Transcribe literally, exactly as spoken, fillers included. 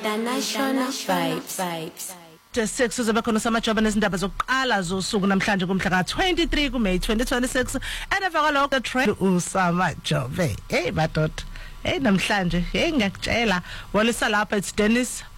International Vibes. Vibes. six uzobe khona samajoba nezindaba zokuqala zosuku namhlanje kumhla ka twenty-three kuMay twenty twenty-six enavaka lokho trend usamajobe hey madoda hey namhlanje hey ngiyakutshela walisa lapha it's Dennis